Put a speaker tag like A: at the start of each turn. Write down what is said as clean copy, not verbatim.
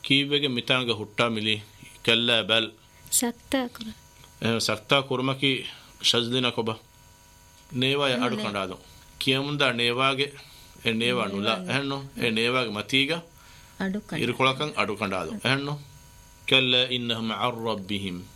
A: ಕೀವೆಗೆ ಮಿತಾಂಗ ಹುಟ್ಟಾ milli ಕೆಲ್ಲ ಬಲ್ ಸಕ್ತಾ ಕುರ್ಮಕಿ ಶಜ್ದಿನ ಕೊಬ ನೇವಾಯ ಅಡು ಕಂಡಾದು ಕಿಯಮುಂದ ನೇವಾಗೆ A NeVA ನುಲ ಹೆಣ್ಣು A ನೇವಾಗೆ ಮತೀಗ ಇರುಕೊಳಕಂ ಅಡು ಕಂಡಾದು ಹೆಣ್ಣು ಕೆಲ್ಲ ಇನ್ನಹum ಅರ್ ರಬ್ಬಿಹಿಂ